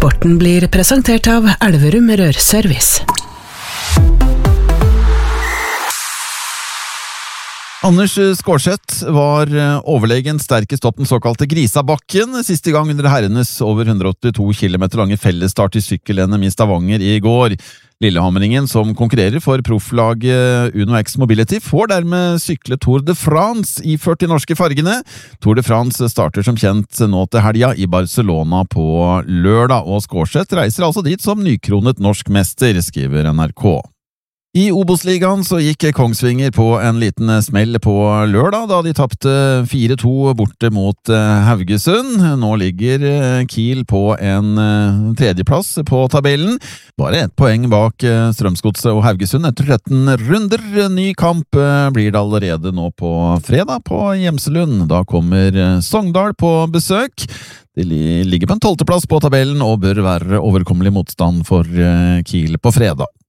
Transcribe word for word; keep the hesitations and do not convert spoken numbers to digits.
Sporten blir presentert av Elverum Rørservice. Anders Skårseth var overlegen sterkest opp den såkalte Grisabakken, siste gang under herrenes over hundre åttito kilometer lange fellesstart i sykkel-N M i Stavanger i går. Lillehamringen, som konkurrerer for profflaget Uno X Mobility, får dermed sykle Tour de France iført de norske fargene. Tour de France starter som kjent nå til helga i Barcelona på lørdag, og Skårseth reiser altså dit som nykronet norsk mester, skriver N R K. I Obos-ligaen så gikk Kongsvinger på en liten smell på lørdag da de tapte fire to borte mot Haugesund. Nå ligger Kiel på en tredjeplass på tabellen. Bare ett poeng bak Strømsgodset og Haugesund etter tretten runder. Ny kamp blir det allerede nå på fredag på Gjemselund. Da kommer Sogndal på besøk. De ligger på en tolvteplass på tabellen og bør være overkommelig motstand for Kiel på fredag.